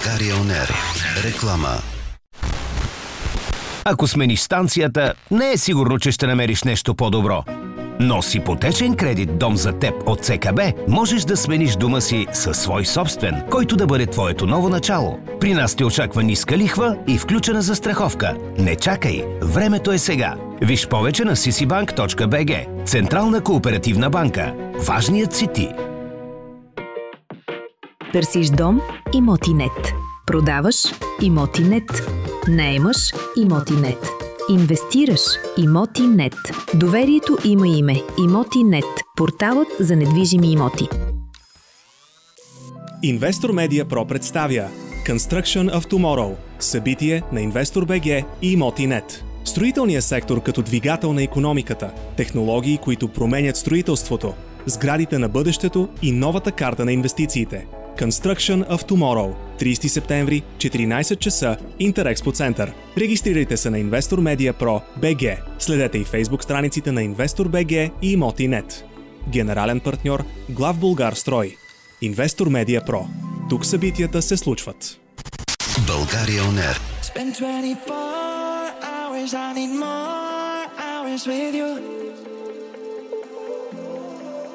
България ОНЕР. Реклама. Ако смениш станцията, не е сигурно, че ще намериш нещо по-добро. Но с ипотечен кредит «Дом за теб» от ЦКБ можеш да смениш дома си със свой собствен, който да бъде твоето ново начало. При нас те очаква ниска лихва и включена застраховка. Не чакай, времето е сега. Виж повече на ccbank.bg. Централна кооперативна банка. Важният си ти. Търсиш дом? Имотинет. Продаваш? Имотинет. Наемаш? Имотинет. Инвестираш? Имотинет. Доверието има име. Имотинет. Порталът за недвижими имоти. Investor Media Pro представя Construction of Tomorrow. Събитие на InvestorBG и Имотинет. Строителният сектор като двигател на икономиката. Технологии, които променят строителството. Сградите на бъдещето и новата карта на инвестициите. Construction of Tomorrow. 30 септември, 14 часа, Интерекспо център. Регистрирайте се на Investor Media Pro BG. Следете и Facebook страниците на Investor BG и Имотинет. Генерален партньор Главбулгарстрой. Investor Media Pro. Тук събитията се случват. България ОНЕР. Spend 24 hours, I need more hours with you.